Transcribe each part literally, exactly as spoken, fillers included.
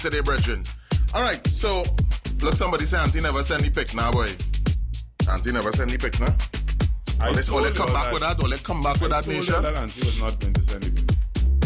today, brethren. All right, so look, somebody say Auntie never send the pic now, boy. Auntie never send the pic now. Or let's all come back with that, or let's come back with that, nation. I told her that Auntie was not going to send the pic.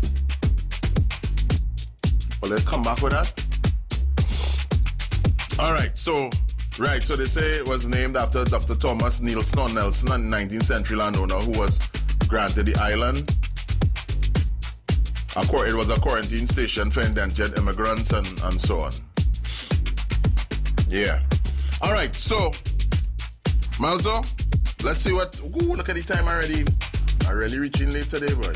Or let's come back with that. All right, so right, so they say it was named after Doctor Thomas Nielsen or Nelson, a nineteenth century landowner who was granted the island. It was a quarantine station for indentured immigrants and, and so on. Yeah. All right, so, Malzo, let's see what... Ooh, look at the time already. I'm really reaching late today, boy.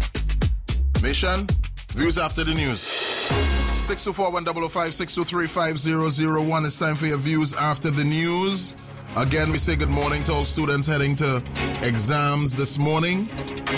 Nation, views after the news. six two four, one zero zero five, six two three, five zero zero one. It's time for your views after the news. Again, we say good morning to all students heading to exams this morning.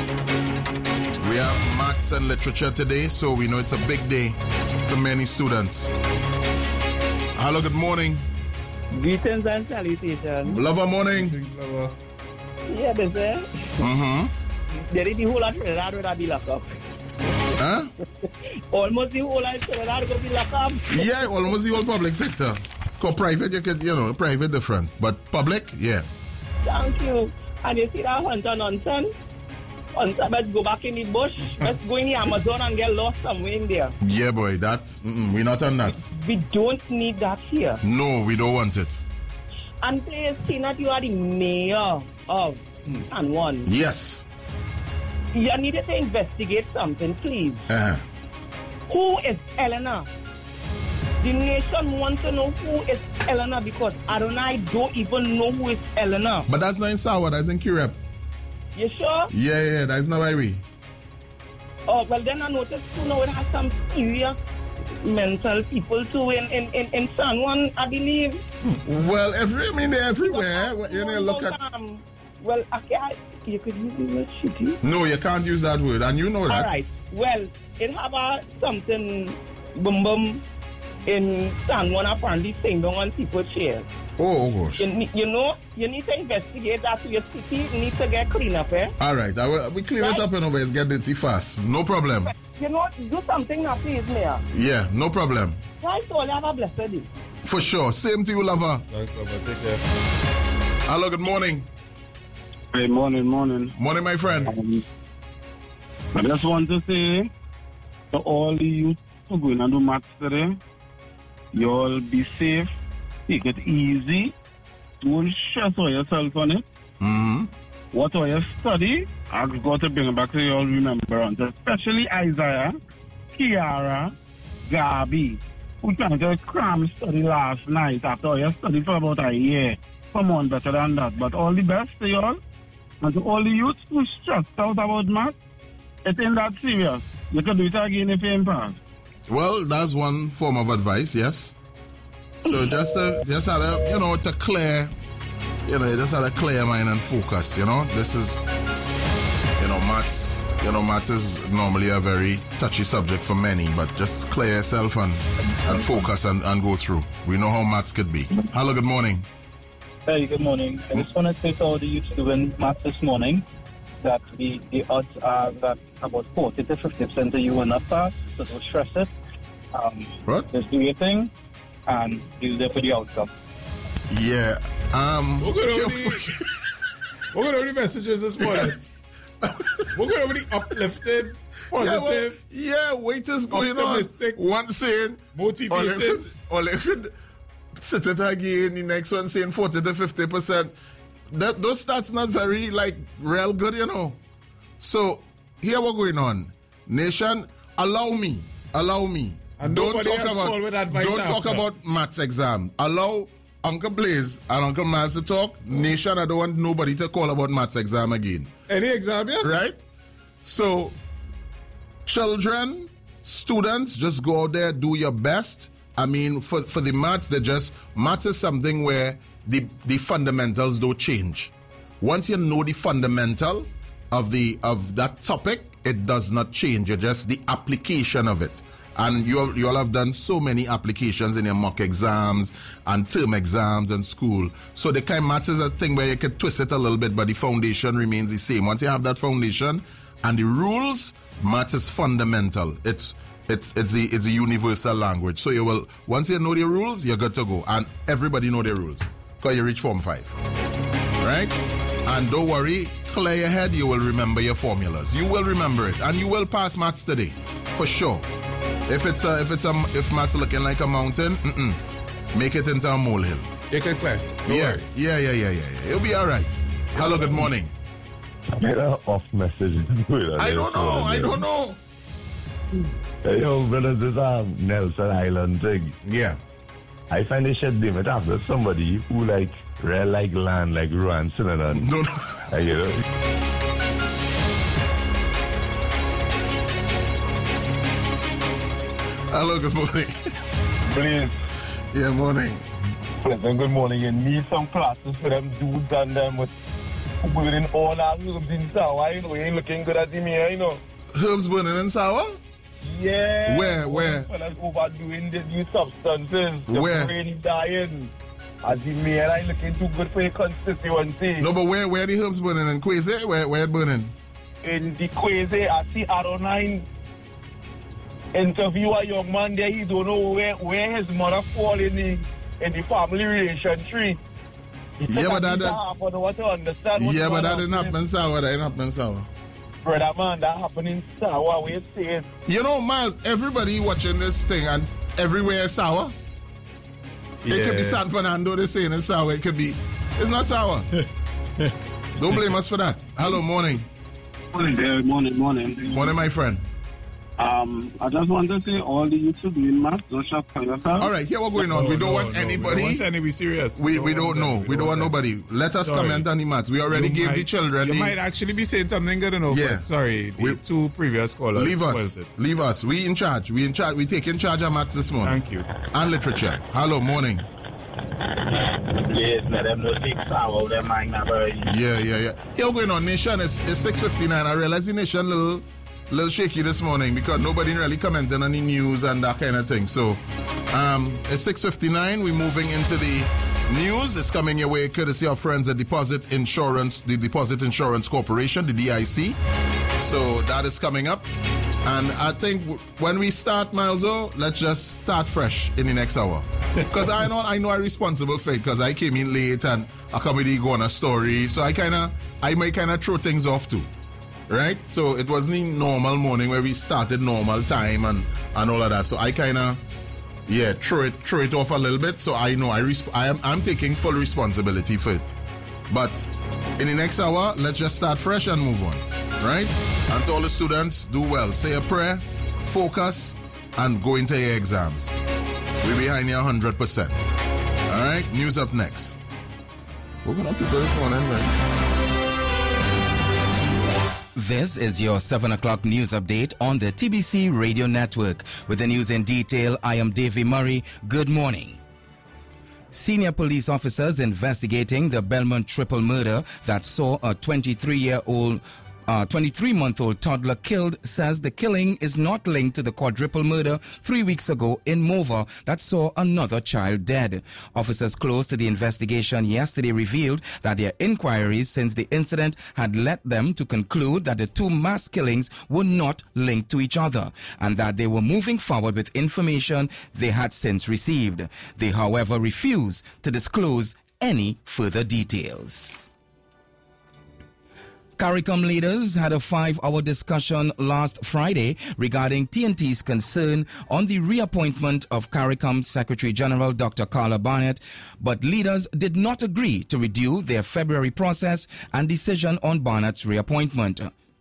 We have maths and literature today, so we know it's a big day for many students. Hello, good morning. Greetings and salutations. Lover morning. Lover. Yeah, they say. Mm-hmm. There is the whole of Trinidad where I be locked up. Huh? Almost the whole of Trinidad will be locked up. Yeah, almost the whole public sector. Because private, you could, you know, private different. But public, yeah. Thank you. And you see that hunter nonsense? Hunter, let's go back in the bush. Let's go in the Amazon and get lost somewhere in there. Yeah, boy, that, mm-mm, we're not on that. We don't need that here. No, we don't want it. And please, Tina, you are the mayor of San Juan. Yes. You needed to investigate something, please. Uh-huh. Who is Eleanor? The nation wants to know who is Eleanor because Adonai don't even know who is Eleanor. But that's not in Sawa, that's in Curep. You sure? Yeah, yeah, that's not why we. Oh, well, then I noticed too now it has some serious mental people too in, in, in, in San Juan, I believe. Well, every, I mean, they're everywhere. You know, look at... Um, well, okay, I, you could use the word shitty. No, you can't use that word, and you know that. All right. Well, it have a something boom boom in San Juan apparently saying down on people's chairs. Oh, oh gosh. You, you know, you need to investigate that so your city needs to get clean up, eh? All right, I will, we clean right? it up and always get dirty fast. No problem. You know, do something now, please, Mayor. Yeah, no problem. Right, so have a blessed day. For sure. Same to you, lover. Thanks, lover. Take care. Hello, good morning. Hey, morning, morning. Morning, my friend. Um, I just want to say to all the youth who going to do maths today, you all be safe, take it easy, don't stress on yourself on it. Mm-hmm. What all you study, I've got to bring it back to your remembrance, especially Isaiah, Kiara, Gabi, who tried to cram study last night after all you studied for about a year. Come on, better than that. But all the best to you all. And to all the youths who stressed out about math, it ain't that serious. You can do it again if you ain't pass. Well, that's one form of advice, yes. So just to, just had a, you know, to clear, you know, just had a clear mind and focus, you know. This is, you know, maths, you know, maths is normally a very touchy subject for many, but just clear yourself and, and focus and, and go through. We know how maths could be. Hello, good morning. Hey, good morning. I just want to say to all the youth doing maths this morning that the, the odds are that about forty to fifty percent of you will not pass, so don't stress it. Um, what? Just do your thing and you'll there for the outcome. Yeah. Um, we're going over the, we're going over the messages this morning. We're going over the uplifted, positive. Yeah, well, yeah wait is going optimistic, on. One saying motivated. Or they could sit it again, the next one saying forty to fifty percent. That, those stats not very, like, real good, you know. So, here we're going on. Nation, allow me, allow me. And don't nobody talk else about, call with advice Don't after. talk about maths exam. Allow Uncle Blaze and Uncle Miles to talk. Nation, I don't want nobody to call about maths exam again. Any exam, yes? Right? So, children, students, just go out there, do your best. I mean, for, for the maths, they just, maths is something where the, the fundamentals don't change. Once you know the fundamental of the of that topic, it does not change. It's just the application of it. And you all, you all have done so many applications in your mock exams and term exams and school. So the kind of maths is a thing where you can twist it a little bit, but the foundation remains the same. Once you have that foundation and the rules, maths is fundamental. It's It's it's a it's a universal language. So you will once you know the rules, you're good to go, and everybody know the rules because you reach Form Five, right? And don't worry, clear your head. You will remember your formulas. You will remember it, and you will pass maths today, for sure. If it's a, if it's a, if maths looking like a mountain, mm-mm, make it into a molehill. You can play. Yeah, yeah, yeah, yeah, yeah, yeah. It'll be all right. Hello, good morning. I made an off message. I don't know. I don't know. Hey, yo, brother, this is um, Nelson Island thing. Yeah. I find they should name it after somebody who like real like land like Ruan Sinanan. No, no. I get it. Hello, good morning. Please, Yeah, morning. pleasant good morning. You need some classes for them dudes and them with burning all our herbs in sour. You know, you ain't looking good at the mirror, you know. Herbs burning and sour? Yeah. Where, where? Fellas overdoing the new substances. The Where? brain dying. As the mayor, I looking too good for your constituency. No, but where where the herbs burning in Kwesi? Where where it burning? In the Kwesi, I see R nine interview a young man there. He don't know where, where his mother fall in the in the family relation tree. He Yeah, said but that- that that- I don't want to understand what's Yeah, but going that on. didn't happen in sour. That didn't happen in sour. Brother man, that happened in Sawa. Where you say it? You know, Miles, everybody watching this thing and everywhere is sour. It could be Yeah. San Fernando, they're saying it's sour. It could be, it's not sour. Don't blame us for that. Hello, morning. Morning, there. Morning, morning. Morning, my friend. Um, I just want to say all the YouTube doing math, don't shut for yourself. All right, here what's going on. No, we don't no, want no, anybody. We don't want any be serious. We, we don't know. We don't want nobody. Let us Sorry. comment on the maths. We already You gave might- the children You the... might actually be saying something good enough. Yeah. But sorry, the We- two previous callers. Leave us. spoiled it. Leave us. We in charge. We in charge. We taking charge of maths this morning. Thank you. And literature. Hello, morning. Yes, let them know take sour, them mind never. Yeah, yeah, yeah. Here what's going on. Nation is, is six fifty-nine. I realize the nation little little shaky this morning because nobody really commenting on the news and that kind of thing. So um, it's six fifty-nine. We're moving into the news. It's coming your way courtesy of friends at Deposit Insurance, the Deposit Insurance Corporation, the D I C. So that is coming up. And I think w- when we start, Miles'o, let's just start fresh in the next hour. Because I know I know I'm responsible for it because I came in late and a comedy go on a story. So I kind of, I might kind of throw things off too. Right? So it wasn't a normal morning where we started normal time and, and all of that. So I kind of, yeah, throw it throw it off a little bit. So I know I resp- I am I'm taking full responsibility for it. But in the next hour, let's just start fresh and move on. Right? And to all the students, do well. Say a prayer, focus, and go into your exams. We're behind you one hundred percent. All right? News up next. We're going to keep this morning, man. This is your seven o'clock news update on the T B C Radio Network. With the news in detail, I am Davy Murray. Good morning. Senior police officers investigating the Belmont triple murder that saw a twenty-three-year-old A twenty-three-month-old toddler killed says the killing is not linked to the quadruple murder three weeks ago in Mova that saw another child dead. Officers close to the investigation yesterday revealed that their inquiries since the incident had led them to conclude that the two mass killings were not linked to each other and that they were moving forward with information they had since received. They, however, refuse to disclose any further details. CARICOM leaders had a five-hour discussion last Friday regarding T N T's concern on the reappointment of CARICOM Secretary General Doctor Carla Barnett, but leaders did not agree to redo their February process and decision on Barnett's reappointment.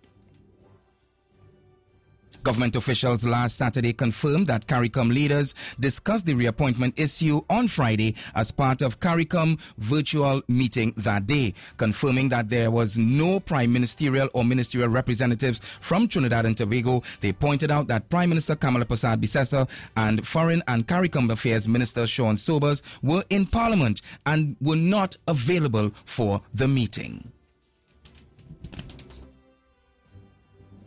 Government officials last Saturday confirmed that CARICOM leaders discussed the reappointment issue on Friday as part of CARICOM virtual meeting that day, confirming that there was no prime ministerial or ministerial representatives from Trinidad and Tobago. They pointed out that Prime Minister Kamala Persad-Bissessar and Foreign and CARICOM Affairs Minister Sean Sobers were in Parliament and were not available for the meeting.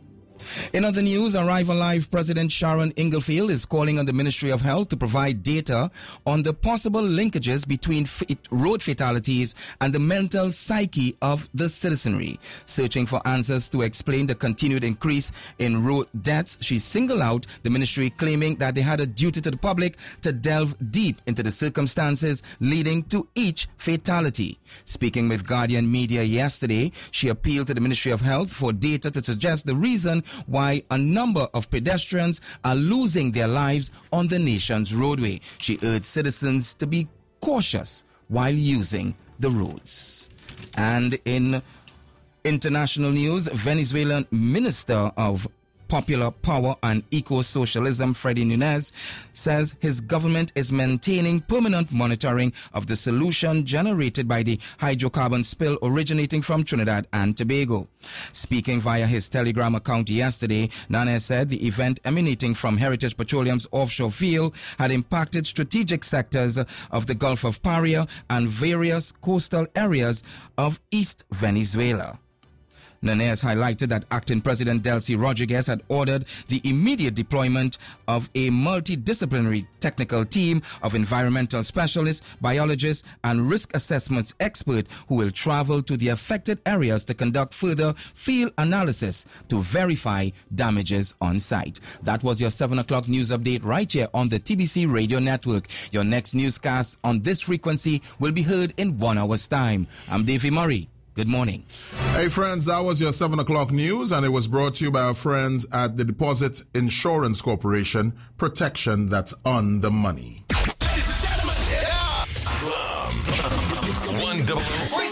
In other news, Arrive Alive President Sharon Inglefield is calling on the Ministry of Health to provide data on the possible linkages between f- road fatalities and the mental psyche of the citizenry. Searching for answers to explain the continued increase in road deaths, she singled out the ministry, claiming that they had a duty to the public to delve deep into the circumstances leading to each fatality. Speaking with Guardian Media yesterday, she appealed to the Ministry of Health for data to suggest the reason why a number of pedestrians are losing their lives on the nation's roadway. She urged citizens to be cautious while using the roads. And in international news, Venezuelan Minister of Popular Power and Eco-Socialism, Freddy Nunes, says his government is maintaining permanent monitoring of the solution generated by the hydrocarbon spill originating from Trinidad and Tobago. Speaking via his Telegram account yesterday, Nunes said the event emanating from Heritage Petroleum's offshore field had impacted strategic sectors of the Gulf of Paria and various coastal areas of East Venezuela. Nunes highlighted that acting President Delcy Rodriguez had ordered the immediate deployment of a multidisciplinary technical team of environmental specialists, biologists, and risk assessments experts who will travel to the affected areas to conduct further field analysis to verify damages on site. That was your seven o'clock news update right here on the T B C Radio Network. Your next newscast on this frequency will be heard in one hour's time. I'm Davey Murray. Good morning. Hey friends, that was your seven o'clock news, and it was brought to you by our friends at the Deposit Insurance Corporation. Protection that's on the money. Ladies and gentlemen, yeah. One double.